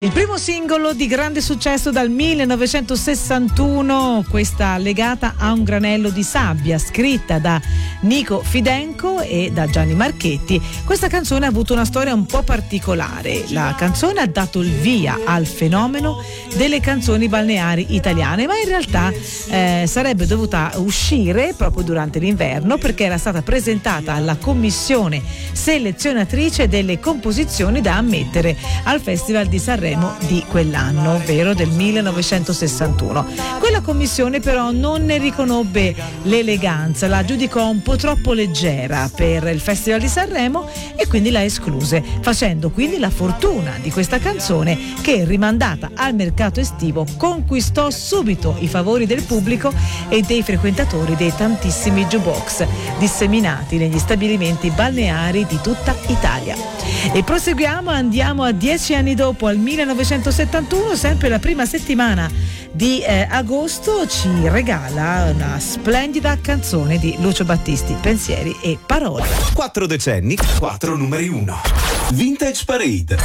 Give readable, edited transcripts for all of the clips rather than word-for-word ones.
Il primo singolo di grande successo dal 1961, questa Legata a un granello di sabbia, scritta da Nico Fidenco e da Gianni Marchetti. Questa canzone ha avuto una storia un po' particolare. La canzone ha dato il via al fenomeno delle canzoni balneari italiane, ma in realtà sarebbe dovuta uscire proprio durante l'inverno, perché era stata presentata alla commissione selezionatrice delle composizioni da ammettere al Festival di Sanremo di quell'anno, ovvero del 1961. Quella commissione però non ne riconobbe l'eleganza, la giudicò un po' troppo leggera per il Festival di Sanremo e quindi la escluse, facendo quindi la fortuna di questa canzone che, rimandata al mercato estivo, conquistò subito i favori del pubblico e dei frequentatori dei tantissimi jukebox disseminati negli stabilimenti balneari di tutta Italia. E proseguiamo, andiamo a 10 anni dopo, al 1971, sempre la prima settimana di agosto ci regala una splendida canzone di Lucio Battisti, Pensieri e Parole. 4 decenni, 4 numeri 1. Vintage Parade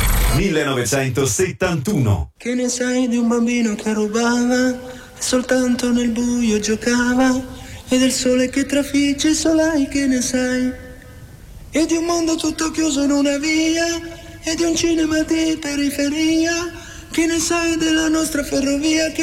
1971. Che ne sai di un bambino che rubava e soltanto nel buio giocava, e del sole che trafigge solai, che ne sai? E di un mondo tutto chiuso in una via, e di un cinema di periferia, che ne sai della nostra ferrovia?